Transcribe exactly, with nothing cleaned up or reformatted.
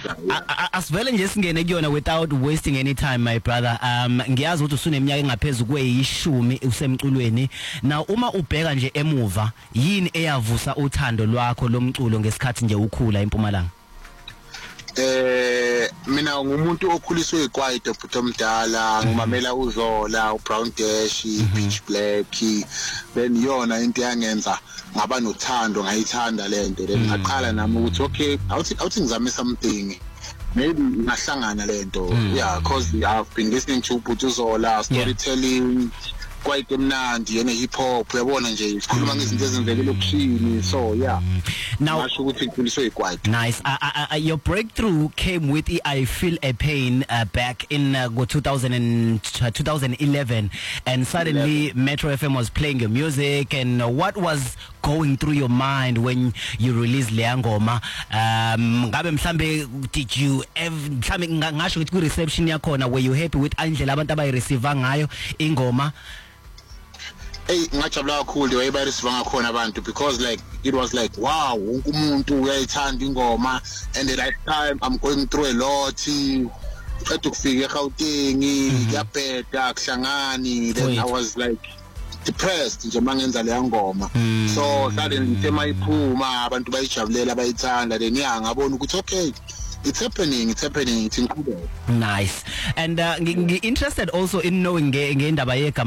asivele nje singene kuyona without wasting any time my brother. Um ngiyazi ukuthi usuneminyaka engaphezulu kweyishumi usemculweni. Now uma ubheka nje emuva yini eyavusa uthando lwakho lomculo ngesikhathi nje ukhula eMpumalanga? Eh mina ngumuntu okhuliswe ikwaito bhuti omdala, ngimamela uZola, uBrown Dash, Pitch Black, then yona into yangenza ngaba nothando, ngayithanda lento. Then ngaqala nami ukuthi okay, awuthi awuthi ngizame something, maybe ngahlangana lento. Yeah, because I've been listening to Bhuti uZola, storytelling, quite emnandi yena hip hop, uyabona nje sikhuluma ngezinto ezenzeke lokushini. So yeah, now ngasho ukuthi ngikhuliswe ikwaito. Nice. Uh, uh, uh, your breakthrough came with I Feel a Pain uh, back in uh, two thousand twenty eleven, and suddenly eleven. Metro F M was playing your music. And uh, what was going through your mind when you released leya ngoma? Um ngabe mhlambe did you mhlambe ngasho ukuthi ku reception yakhona, were you happy with indlela abantu abayireceive ngayo ingoma? Hey, ngajabula kakhulu wayebayirisiva ngakhona abantu, because like it was like wow, wonke umuntu uyayithanda ingoma, and at that time I'm going through a lot. Qeda ukufika eGauteng ngiyabheda kuhlangani, then I was like depressed nje mangenza leya ngoma. So suddenly tema iphuma abantu bayijabulela bayithanda, then yeah ngabona ukuthi okay, it's happening, it's happening, it's incredible. Nice. And uh, interested also in knowing ngendaba yegama